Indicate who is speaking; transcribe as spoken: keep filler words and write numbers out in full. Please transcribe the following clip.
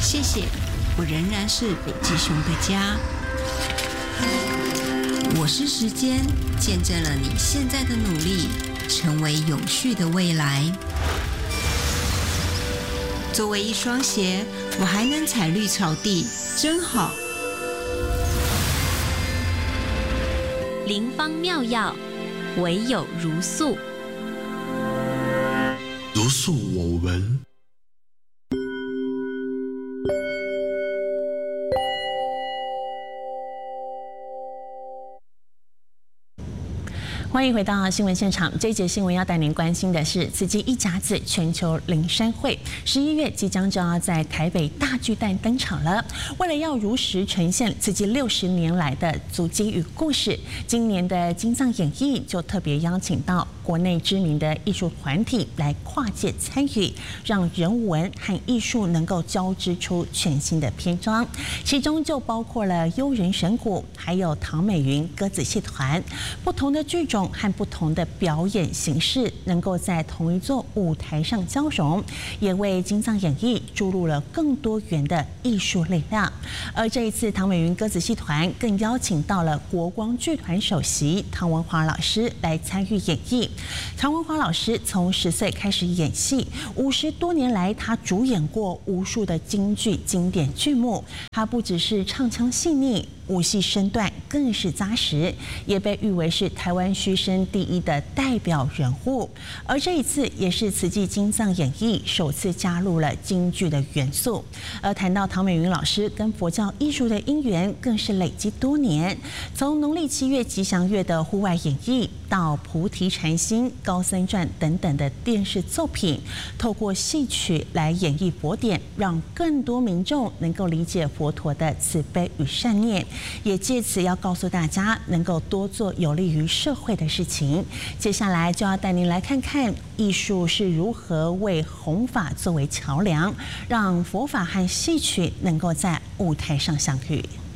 Speaker 1: 谢谢，我仍然是北极熊的家。我是时间，见证了你现在的努力，成为永续的未来。作为一双鞋，我还能踩绿草地，真好。
Speaker 2: 灵方妙药，唯有如素。
Speaker 3: 如素我闻。
Speaker 4: 欢迎回到新闻现场。这一节新闻要带您关心的是，慈济一甲子全球灵山会十一月即将就要在台北大巨蛋登场了。为了要如实呈现慈济六十年来的足迹与故事，今年的金藏演艺就特别邀请到国内知名的艺术团体来跨界参与，让人文和艺术能够交织出全新的篇章。其中就包括了悠人神鼓，还有唐美云歌仔戏团，不同的剧种和不同的表演形式能够在同一座舞台上交融，也为金藏演艺注入了更多元的艺术力量。而这一次唐美云歌仔戏团更邀请到了国光剧团首席唐文华老师来参与演绎。唐文华老师从十岁开始演戏，五十多年来他主演过无数的京剧经典剧目。他不只是唱腔细腻，武戏身段更是扎实，也被誉为是台湾虚声第一的代表人物。而这一次也是慈济金藏演艺首次加入了京剧的元素。而谈到唐美云老师跟佛教艺术的因缘，更是累积多年，从农历七月吉祥月的户外演绎，到菩提禅心、高僧传等等的电视作品，透过戏曲来演绎佛典，让更多民众能够理解佛陀的慈悲与善念，也借此要告诉大家能够多做有利于社会的事情。接下来就要带您来看看艺术是如何为弘法作为桥梁，让佛法和戏曲能够在舞台上相遇。